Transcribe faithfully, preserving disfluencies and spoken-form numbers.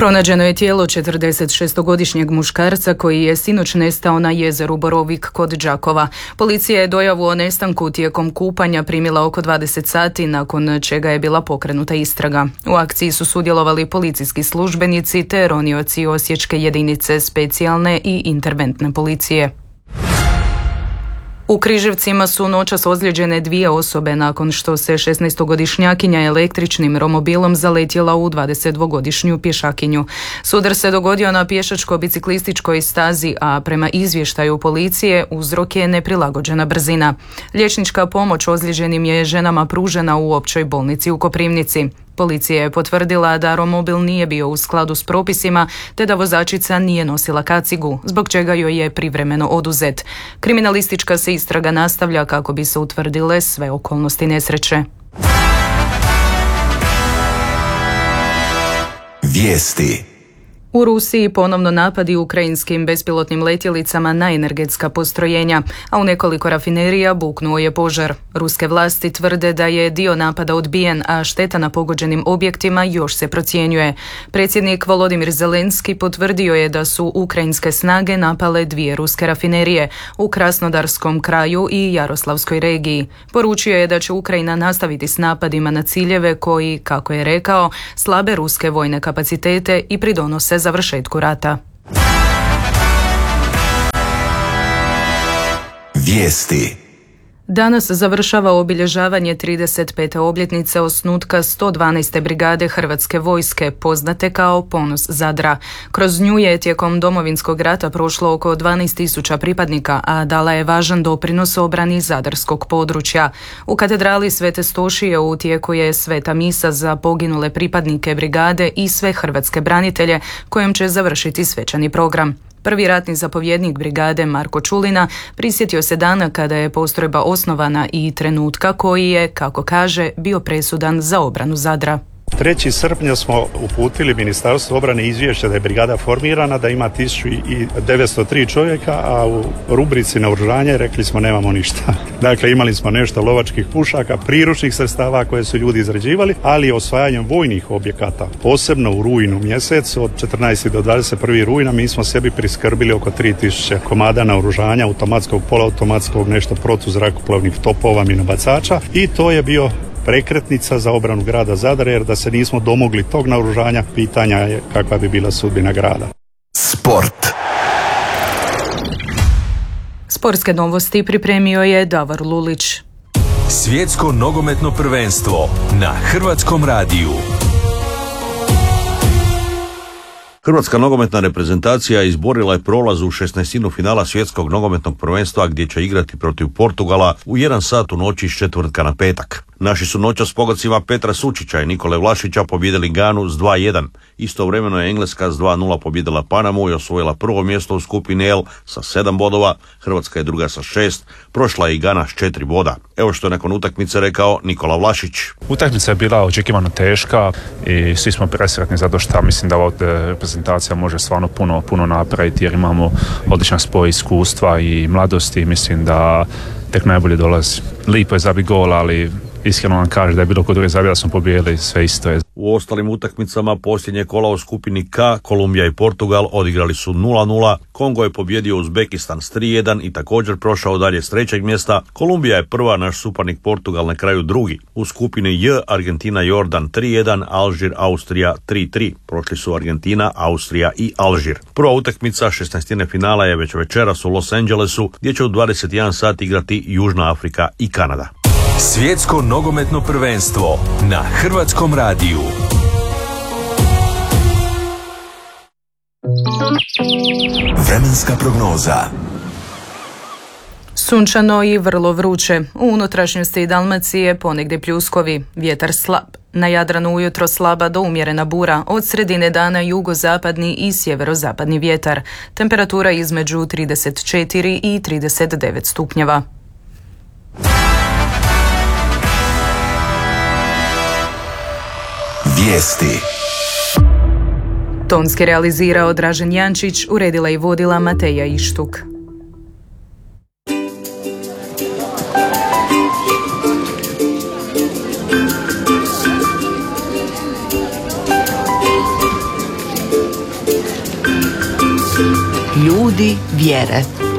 Pronađeno je tijelo četrdesetšestogodišnjeg muškarca koji je sinoć nestao na jezeru Borovik kod Đakova. Policija je dojavu o nestanku tijekom kupanja primila oko dvadeset sati, nakon čega je bila pokrenuta istraga. U akciji su sudjelovali policijski službenici te ronioci osječke jedinice specijalne i interventne policije. U Križevcima su noćas ozlijeđene dvije osobe nakon što se šesnaestogodišnjakinja električnim romobilom zaletjela u dvadesetdvogodišnju pješakinju. Sudar se dogodio na pješačko-biciklističkoj stazi, a prema izvještaju policije uzrok je neprilagođena brzina. Liječnička pomoć ozlijeđenim je ženama pružena u općoj bolnici u Koprivnici. Policija je potvrdila da romobil nije bio u skladu s propisima te da vozačica nije nosila kacigu, zbog čega joj je privremeno oduzet. Kriminalistička se istraga nastavlja kako bi se utvrdile sve okolnosti nesreće. Vijesti. U Rusiji ponovno napadi ukrajinskim bespilotnim letjelicama na energetska postrojenja, a u nekoliko rafinerija buknuo je požar. Ruske vlasti tvrde da je dio napada odbijen, a šteta na pogođenim objektima još se procjenjuje. Predsjednik Volodimir Zelenski potvrdio je da su ukrajinske snage napale dvije ruske rafinerije u Krasnodarskom kraju i Jaroslavskoj regiji. Poručio je da će Ukrajina nastaviti s napadima na ciljeve koji, kako je rekao, slabe ruske vojne kapacitete i pridonose završetku rata. Vijesti. Danas završava obilježavanje trideset pete obljetnice osnutka sto dvanaeste brigade Hrvatske vojske, poznate kao Ponos Zadra. Kroz nju je tijekom Domovinskog rata prošlo oko dvanaest tisuća pripadnika, a dala je važan doprinos obrani zadarskog područja. U katedrali Svete Stošije u tijeku je sveta misa za poginule pripadnike brigade i sve hrvatske branitelje, kojom će završiti svečani program. Prvi ratni zapovjednik brigade Marko Čulina prisjetio se dana kada je postrojba osnovana i trenutka koji je, kako kaže, bio presudan za obranu Zadra. trećeg srpnja smo uputili Ministarstvu obrane izvješće da je brigada formirana, da ima tisuću devetsto tri čovjeka, a u rubrici naoružanje rekli smo nemamo ništa. Dakle, imali smo nešto lovačkih pušaka, priručnih sredstava koje su ljudi izrađivali, ali osvajanjem vojnih objekata, posebno u rujnu mjesecu, od četrnaestog do dvadeset prvog rujna, mi smo sebi priskrbili oko tri tisuće komada naoružanja, automatskog, poluautomatskog, nešto protuzrakoplovnih topova, minobacača, i to je bio prekretnica za obranu grada Zadra, jer da se nismo domogli tog naoružanja, pitanja je kakva bi bila sudbina grada. Sport. Sportske novosti pripremio je Davor Lulić. Svjetsko nogometno prvenstvo na Hrvatskom radiju. Hrvatska nogometna reprezentacija izborila je prolaz u šesnaestinu finala svjetskog nogometnog prvenstva gdje će igrati protiv Portugala u jedan sat u noći iz četvrtka na petak. Naši su noćas s pogodcima Petra Sučića i Nikole Vlašića pobijedili Ganu s dva jedan. Istovremeno je Engleska s dva nula pobijedila Panamu i osvojila prvo mjesto u skupini L sa sedam bodova, Hrvatska je druga sa šest, prošla je i Gana s četiri boda. Evo što je nakon utakmice rekao Nikola Vlašić. Utakmica je bila očekivano teška i svi smo presretni zato što mislim da ova reprezentacija može stvarno puno, puno napraviti jer imamo odličan spoj iskustva i mladosti. Mislim da tek najbolje dolazi. Lipo je zabiti gol, ali iskreno vam kaže da je bilo kod druge zabije da smo pobijedili, sve isto je. U ostalim utakmicama posljednje kola u skupini K, Kolumbija i Portugal odigrali su nula nula, Kongo je pobjedio Uzbekistan s tri jedan i također prošao dalje s trećeg mjesta. Kolumbija je prva, naš suparnik Portugal na kraju drugi. U skupini J, Argentina Jordan tri jedan, Alžir Austrija tri tri. Prošli su Argentina, Austrija i Alžir. Prva utakmica šesnaestine finala je već večeras u Los Angelesu, gdje će u dvadeset jedan sat igrati Južna Afrika i Kanada. Svjetsko nogometno prvenstvo na Hrvatskom radiju. Vremenska prognoza. Sunčano i vrlo vruće. U unutrašnjosti Dalmacije ponegdje pljuskovi, vjetar slab. Na Jadranu ujutro slaba do umjerena bura, od sredine dana jugozapadni i sjeverozapadni vjetar. Temperatura između trideset četiri i trideset devet stupnjeva. Vijesti. Tonski realizirao Dražen Jančić, uredila i vodila Mateja Ištuk. ljudi vjere.